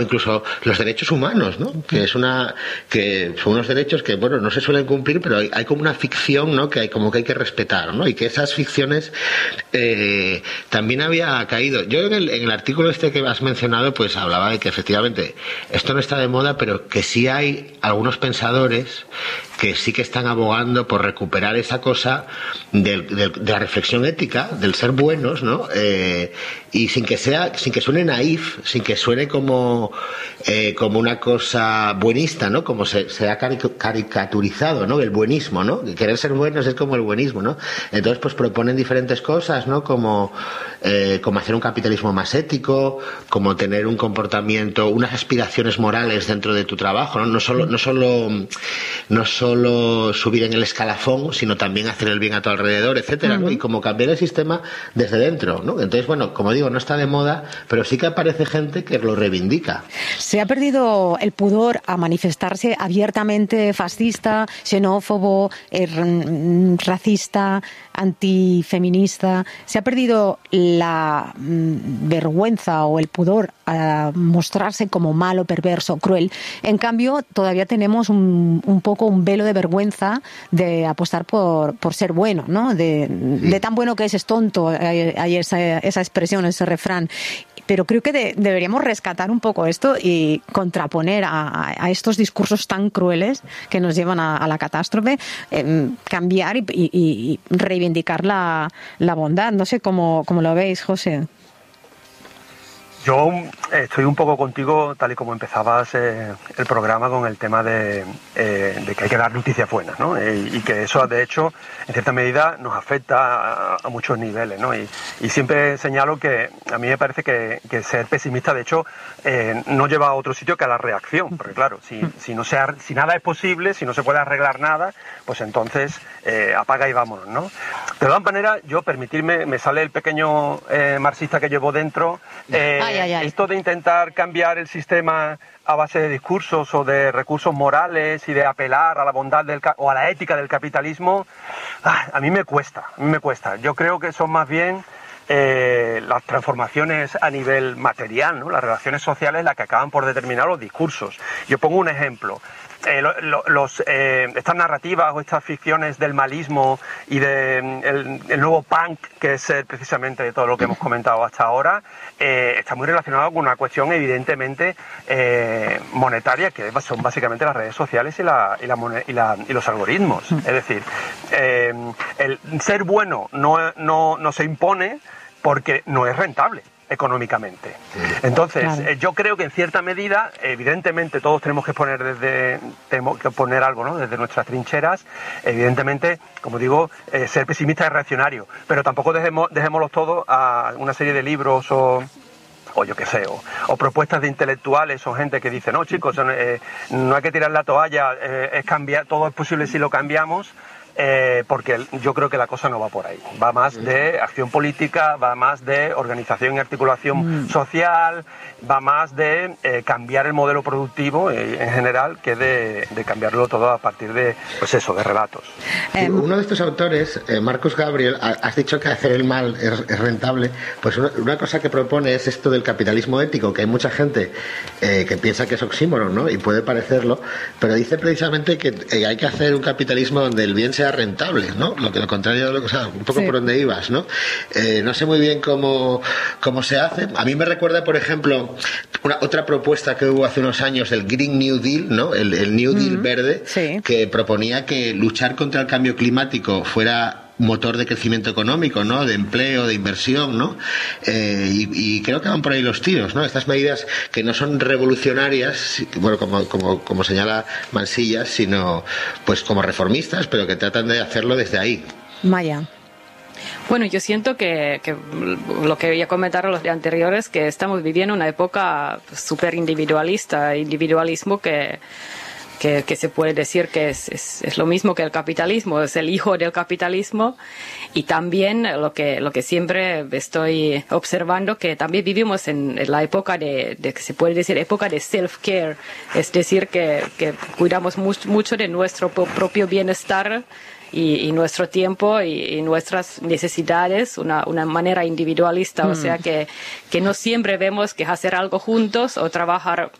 incluso los derechos humanos, ¿no? Que son unos derechos que, bueno, no se suelen cumplir, pero hay como una ficción, ¿no? Que hay que respetar, ¿no? Y que esas ficciones también había caído. Yo en el artículo este que has mencionado, pues hablaba de que efectivamente esto no está de moda, pero que sí hay algunos pensadores que sí que están abogando por recuperar esa cosa de la reflexión ética, del ser buenos, ¿no? Y sin que suene naif, sin que suene como una cosa buenista, ¿no? Como se ha caricaturizado, ¿no? El buenismo, ¿no? Querer ser buenos es como el buenismo, ¿no? Entonces, pues proponen diferentes cosas, ¿no? Como hacer un capitalismo más ético, como tener un comportamiento, unas aspiraciones morales dentro de tu trabajo, ¿no? No solo subir en el escalafón, sino también hacer el bien a tu alrededor, etcétera, ¿no? Y como cambiar el sistema desde dentro, ¿no? Entonces, bueno, como digo, no está de moda, pero sí que aparece gente que lo reivindica. Se ha perdido el pudor a manifestarse abiertamente fascista, xenófobo, racista, antifeminista. Se ha perdido la vergüenza o el pudor a mostrarse como malo, perverso, cruel. En cambio, todavía tenemos un poco un velo de vergüenza de apostar por ser bueno, ¿no? De tan bueno que es tonto, hay esa expresión, ese refrán. Pero creo que deberíamos rescatar un poco esto y contraponer a estos discursos tan crueles que nos llevan a la catástrofe, cambiar y reivindicar la bondad. No sé cómo lo veis, José. Yo estoy un poco contigo, tal y como empezabas el programa, con el tema de que hay que dar noticias buenas, ¿no? Y que eso, de hecho, en cierta medida nos afecta a muchos niveles, ¿no? Y siempre señalo que a mí me parece que ser pesimista, de hecho, no lleva a otro sitio que a la reacción, porque claro, si nada es posible, si no se puede arreglar nada, pues entonces apaga y vámonos, ¿no? De todas maneras, me sale el pequeño marxista que llevo dentro. Esto de intentar cambiar el sistema a base de discursos o de recursos morales y de apelar a la bondad o a la ética del capitalismo, a mí me cuesta. Yo creo que son más bien las transformaciones a nivel material, ¿no? Las relaciones sociales las que acaban por determinar los discursos. Yo pongo un ejemplo. Estas narrativas o estas ficciones del malismo y el nuevo punk, que es precisamente de todo lo que hemos comentado hasta ahora, está muy relacionado con una cuestión evidentemente monetaria, que son básicamente las redes sociales y los algoritmos. Es decir, el ser bueno no se impone porque no es rentable económicamente. Entonces, claro, yo creo que en cierta medida, evidentemente todos tenemos que poner algo, ¿no? Desde nuestras trincheras, evidentemente, como digo, ser pesimista y reaccionario, pero tampoco dejémoslos todos a una serie de libros o yo qué sé, o propuestas de intelectuales o gente que dice, no chicos, no hay que tirar la toalla, es cambiar, todo es posible si lo cambiamos. Porque yo creo que la cosa no va por ahí, va más de acción política, va más de organización y articulación social, va más de cambiar el modelo productivo en general, que de cambiarlo todo a partir de, pues eso, de relatos. Uno de estos autores, Marcus Gabriel, has dicho que hacer el mal es rentable. Pues una cosa que propone es esto del capitalismo ético, que hay mucha gente que piensa que es oxímoron, ¿no? Y puede parecerlo, pero dice precisamente que hay que hacer un capitalismo donde el bien sea rentable, ¿no? Lo contrario de un poco por donde ibas, ¿no? No sé muy bien cómo se hace. A mí me recuerda, por ejemplo, otra propuesta que hubo hace unos años, el Green New Deal, ¿no? El New Deal verde, sí, que proponía que luchar contra el cambio climático fuera motor de crecimiento económico, ¿no? De empleo, de inversión, ¿no? Y creo que van por ahí los tiros, ¿no? Estas medidas que no son revolucionarias, bueno, como señala Mansillas, sino pues como reformistas, pero que tratan de hacerlo desde ahí. Maya. Bueno, yo siento que lo que ya comentaron los de anteriores, que estamos viviendo una época súper individualista, individualismo que que se puede decir que es lo mismo que el capitalismo, es el hijo del capitalismo. Y también lo que siempre estoy observando, que también vivimos en la época de que se puede decir época de self-care, es decir, que cuidamos mucho de nuestro propio bienestar y nuestro tiempo y nuestras necesidades, una manera individualista, o sea que no siempre vemos que hacer algo juntos o trabajar